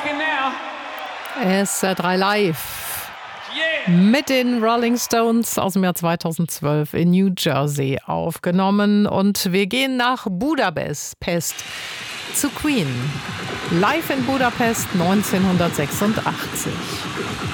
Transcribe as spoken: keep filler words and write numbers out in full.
rocking now. S R drei Live. Mit den Rolling Stones aus dem Jahr zweitausendzwölf in New Jersey aufgenommen. Und wir gehen nach Budapest Pest, zu Queen. Live in Budapest neunzehnhundertsechsundachtzig.